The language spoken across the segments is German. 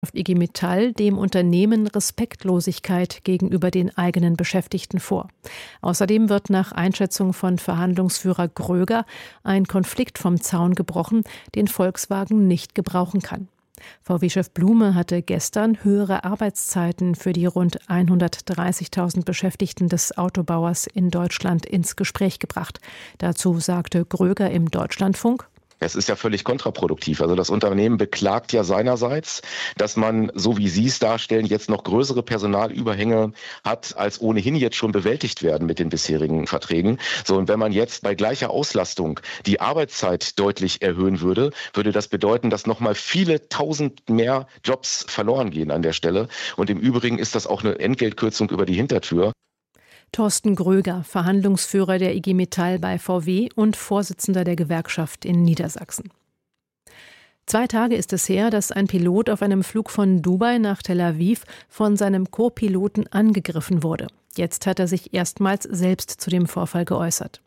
IG Metall dem Unternehmen Respektlosigkeit gegenüber den eigenen Beschäftigten vor. Außerdem wird nach Einschätzung von Verhandlungsführer Gröger ein Konflikt vom Zaun gebrochen, den Volkswagen nicht gebrauchen kann. VW-Chef Blume hatte gestern höhere Arbeitszeiten für die rund 130.000 Beschäftigten des Autobauers in Deutschland ins Gespräch gebracht. Dazu sagte Gröger im Deutschlandfunk: Es ist ja völlig kontraproduktiv. Also das Unternehmen beklagt ja seinerseits, dass man, so wie Sie es darstellen, jetzt noch größere Personalüberhänge hat, als ohnehin jetzt schon bewältigt werden mit den bisherigen Verträgen. So, und wenn man jetzt bei gleicher Auslastung die Arbeitszeit deutlich erhöhen würde, würde das bedeuten, dass nochmal viele tausend mehr Jobs verloren gehen an der Stelle. Und im Übrigen ist das auch eine Entgeltkürzung über die Hintertür. Thorsten Gröger, Verhandlungsführer der IG Metall bei VW und Vorsitzender der Gewerkschaft in Niedersachsen. 2 Tage ist es her, dass ein Pilot auf einem Flug von Dubai nach Tel Aviv von seinem Co-Piloten angegriffen wurde. Jetzt hat er sich erstmals selbst zu dem Vorfall geäußert.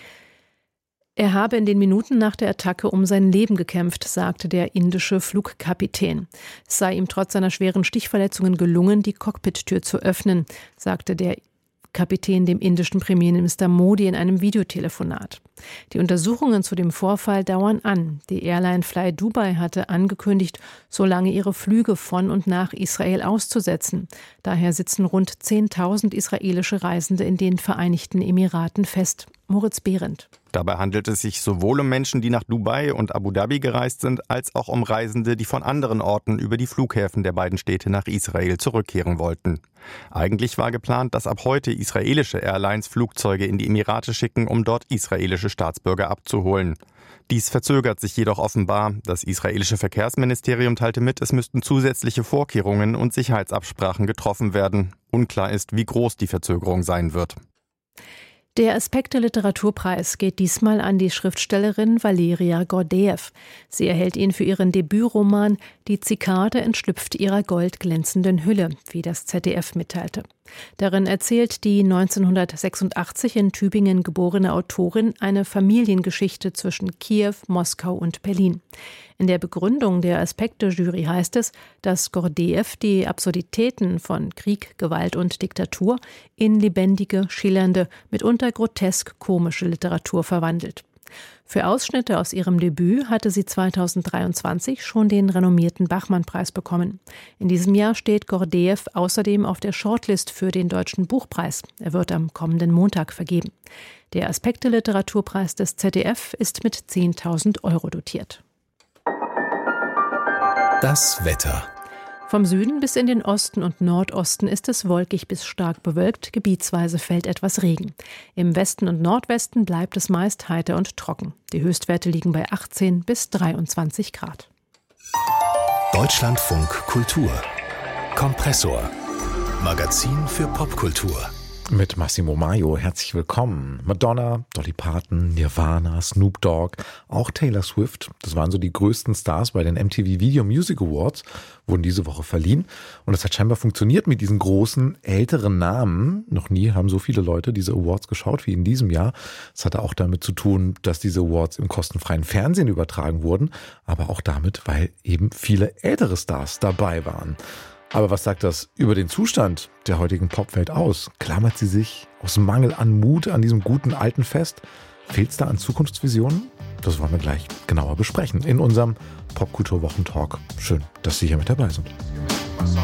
Er habe in den Minuten nach der Attacke um sein Leben gekämpft, sagte der indische Flugkapitän. Es sei ihm trotz seiner schweren Stichverletzungen gelungen, die Cockpittür zu öffnen, sagte der Kapitän dem indischen Premierminister Modi in einem Videotelefonat. Die Untersuchungen zu dem Vorfall dauern an. Die Airline Fly Dubai hatte angekündigt, so lange ihre Flüge von und nach Israel auszusetzen. Daher sitzen rund 10.000 israelische Reisende in den Vereinigten Emiraten fest. Moritz Behrendt. Dabei handelt es sich sowohl um Menschen, die nach Dubai und Abu Dhabi gereist sind, als auch um Reisende, die von anderen Orten über die Flughäfen der beiden Städte nach Israel zurückkehren wollten. Eigentlich war geplant, dass ab heute israelische Airlines Flugzeuge in die Emirate schicken, um dort israelische Staatsbürger abzuholen. Dies verzögert sich jedoch offenbar. Das israelische Verkehrsministerium teilte mit, es müssten zusätzliche Vorkehrungen und Sicherheitsabsprachen getroffen werden. Unklar ist, wie groß die Verzögerung sein wird. Der Aspekte-Literaturpreis geht diesmal an die Schriftstellerin Valeria Gordeev. Sie erhält ihn für ihren Debütroman »Die Zikade entschlüpft ihrer goldglänzenden Hülle«, wie das ZDF mitteilte. Darin erzählt die 1986 in Tübingen geborene Autorin eine Familiengeschichte zwischen Kiew, Moskau und Berlin. In der Begründung der Aspekte-Jury heißt es, dass Gordeev die Absurditäten von Krieg, Gewalt und Diktatur in lebendige, schillernde, mitunter grotesk komische Literatur verwandelt. Für Ausschnitte aus ihrem Debüt hatte sie 2023 schon den renommierten Bachmann-Preis bekommen. In diesem Jahr steht Gordeev außerdem auf der Shortlist für den Deutschen Buchpreis. Er wird am kommenden Montag vergeben. Der Aspekte-Literaturpreis des ZDF ist mit 10.000 € dotiert. Das Wetter. Vom Süden bis in den Osten und Nordosten ist es wolkig bis stark bewölkt, gebietsweise fällt etwas Regen. Im Westen und Nordwesten bleibt es meist heiter und trocken. Die Höchstwerte liegen bei 18 bis 23 Grad. Deutschlandfunk Kultur. Kompressor. Magazin für Popkultur. Mit Massimo Maio, herzlich willkommen. Madonna, Dolly Parton, Nirvana, Snoop Dogg, auch Taylor Swift. Das waren so die größten Stars bei den MTV Video Music Awards, wurden diese Woche verliehen. Und es hat scheinbar funktioniert mit diesen großen, älteren Namen. Noch nie haben so viele Leute diese Awards geschaut wie in diesem Jahr. Es hatte auch damit zu tun, dass diese Awards im kostenfreien Fernsehen übertragen wurden, aber auch damit, weil eben viele ältere Stars dabei waren. Aber was sagt das über den Zustand der heutigen Popwelt aus? Klammert sie sich aus Mangel an Mut an diesem guten alten Fest? Fehlt es da an Zukunftsvisionen? Das wollen wir gleich genauer besprechen in unserem Popkultur-Wochentalk. Schön, dass Sie hier mit dabei sind.